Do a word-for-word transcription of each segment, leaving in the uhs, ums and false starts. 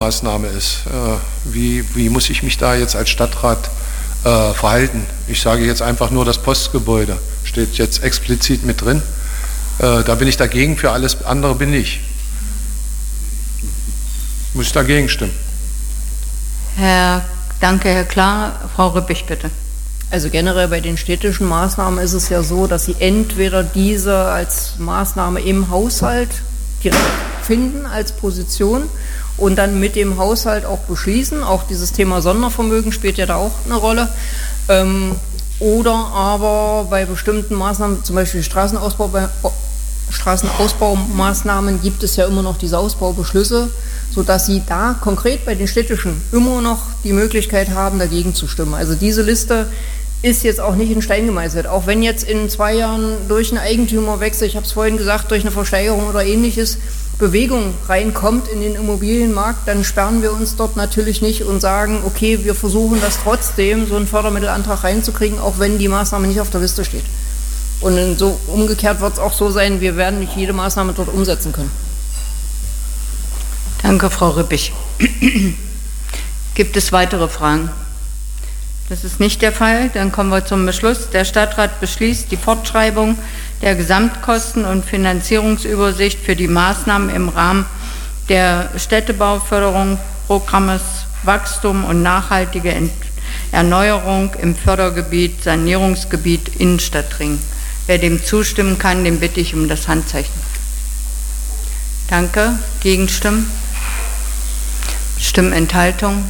Maßnahme ist. Äh, wie, wie muss ich mich da jetzt als Stadtrat äh, verhalten? Ich sage jetzt einfach nur das Postgebäude, steht jetzt explizit mit drin. Äh, da bin ich dagegen, für alles andere bin ich. Muss ich dagegen stimmen. Herr, danke, Herr Klar. Frau Rüppig, bitte. Also generell bei den städtischen Maßnahmen ist es ja so, dass Sie entweder diese als Maßnahme im Haushalt direkt finden als Position und dann mit dem Haushalt auch beschließen. Auch dieses Thema Sondervermögen spielt ja da auch eine Rolle. Ähm, oder aber bei bestimmten Maßnahmen, zum Beispiel Straßenausbau, bei Straßenausbaumaßnahmen gibt es ja immer noch diese Ausbaubeschlüsse, sodass Sie da konkret bei den städtischen immer noch die Möglichkeit haben, dagegen zu stimmen. Also diese Liste ist jetzt auch nicht in Stein gemeißelt. Auch wenn jetzt in zwei Jahren durch einen Eigentümerwechsel, ich habe es vorhin gesagt, durch eine Versteigerung oder Ähnliches, Bewegung reinkommt in den Immobilienmarkt, dann sperren wir uns dort natürlich nicht und sagen, okay, wir versuchen das trotzdem, so einen Fördermittelantrag reinzukriegen, auch wenn die Maßnahme nicht auf der Liste steht. Und so umgekehrt wird es auch so sein, wir werden nicht jede Maßnahme dort umsetzen können. Danke, Frau Rüppig. Gibt es weitere Fragen? Das ist nicht der Fall. Dann kommen wir zum Beschluss. Der Stadtrat beschließt die Fortschreibung der Gesamtkosten- und Finanzierungsübersicht für die Maßnahmen im Rahmen der Städtebauförderung, Programmes Wachstum und nachhaltige Erneuerung im Fördergebiet, Sanierungsgebiet Innenstadtring. Wer dem zustimmen kann, den bitte ich um das Handzeichen. Danke. Gegenstimmen? Stimmenthaltung?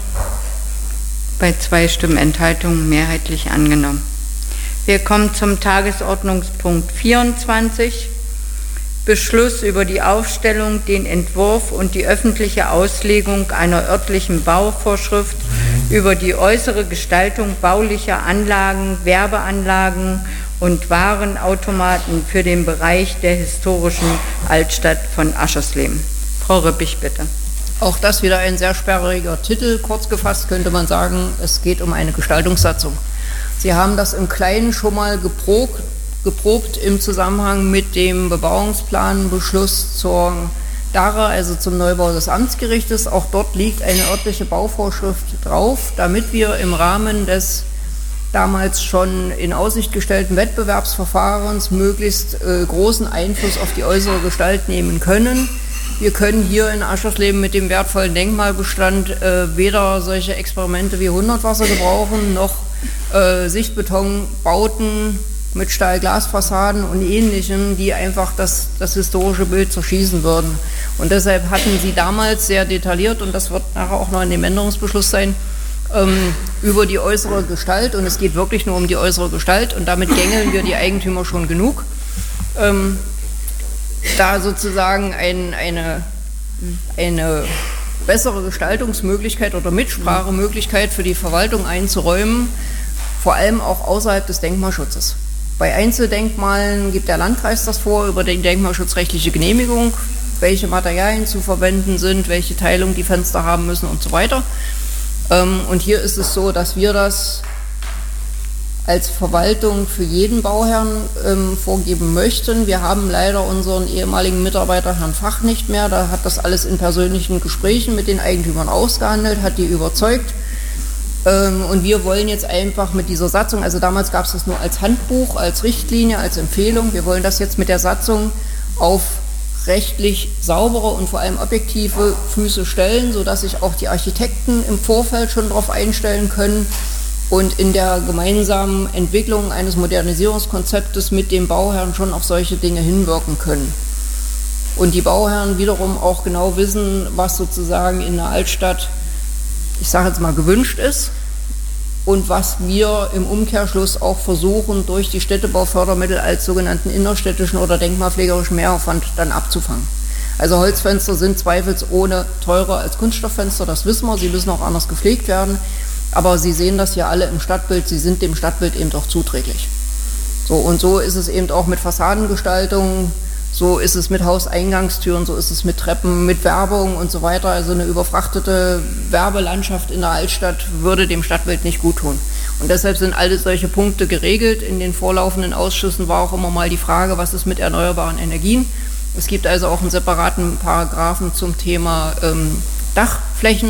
Bei zwei Stimmenthaltungen mehrheitlich angenommen. Wir kommen zum Tagesordnungspunkt vierundzwanzig. Beschluss über die Aufstellung, den Entwurf und die öffentliche Auslegung einer örtlichen Bauvorschrift über die äußere Gestaltung baulicher Anlagen, Werbeanlagen und Warenautomaten für den Bereich der historischen Altstadt von Aschersleben. Frau Rüppig, bitte. Auch das wieder ein sehr sperriger Titel. Kurz gefasst könnte man sagen, es geht um eine Gestaltungssatzung. Sie haben das im Kleinen schon mal geprobt, geprobt im Zusammenhang mit dem Bebauungsplanbeschluss zur D A R E, also zum Neubau des Amtsgerichtes. Auch dort liegt eine örtliche Bauvorschrift drauf, damit wir im Rahmen des damals schon in Aussicht gestellten Wettbewerbsverfahrens möglichst äh, großen Einfluss auf die äußere Gestalt nehmen können. Wir können hier in Aschersleben mit dem wertvollen Denkmalbestand äh, weder solche Experimente wie Hundertwasser gebrauchen, noch äh, Sichtbetonbauten mit Stahl-Glas-Fassaden und Ähnlichem, die einfach das, das historische Bild zerschießen würden. Und deshalb hatten Sie damals sehr detailliert, und das wird nachher auch noch in dem Änderungsbeschluss sein, ähm, über die äußere Gestalt, und es geht wirklich nur um die äußere Gestalt, und damit gängeln wir die Eigentümer schon genug, ähm, da sozusagen ein, eine, eine bessere Gestaltungsmöglichkeit oder Mitsprachemöglichkeit für die Verwaltung einzuräumen, vor allem auch außerhalb des Denkmalschutzes. Bei Einzeldenkmalen gibt der Landkreis das vor über die denkmalschutzrechtliche Genehmigung, welche Materialien zu verwenden sind, welche Teilung die Fenster haben müssen und so weiter. Und hier ist es so, dass wir das als Verwaltung für jeden Bauherrn ähm, vorgeben möchten. Wir haben leider unseren ehemaligen Mitarbeiter Herrn Fach nicht mehr. Da hat das alles in persönlichen Gesprächen mit den Eigentümern ausgehandelt, hat die überzeugt. Ähm, und wir wollen jetzt einfach mit dieser Satzung, also damals gab es das nur als Handbuch, als Richtlinie, als Empfehlung. Wir wollen das jetzt mit der Satzung auf rechtlich saubere und vor allem objektive Füße stellen, sodass sich auch die Architekten im Vorfeld schon darauf einstellen können, und in der gemeinsamen Entwicklung eines Modernisierungskonzeptes mit dem Bauherrn schon auf solche Dinge hinwirken können. Und die Bauherren wiederum auch genau wissen, was sozusagen in der Altstadt, ich sage jetzt mal, gewünscht ist und was wir im Umkehrschluss auch versuchen, durch die Städtebaufördermittel als sogenannten innerstädtischen oder denkmalpflegerischen Mehraufwand dann abzufangen. Also Holzfenster sind zweifelsohne teurer als Kunststofffenster, das wissen wir, sie müssen auch anders gepflegt werden. Aber Sie sehen das hier alle im Stadtbild, sie sind dem Stadtbild eben doch zuträglich. So, und so ist es eben auch mit Fassadengestaltung, so ist es mit Hauseingangstüren, so ist es mit Treppen, mit Werbung und so weiter. Also eine überfrachtete Werbelandschaft in der Altstadt würde dem Stadtbild nicht gut tun. Und deshalb sind alle solche Punkte geregelt. In den vorlaufenden Ausschüssen war auch immer mal die Frage, was ist mit erneuerbaren Energien. Es gibt also auch einen separaten Paragraphen zum Thema ähm, Dachflächen.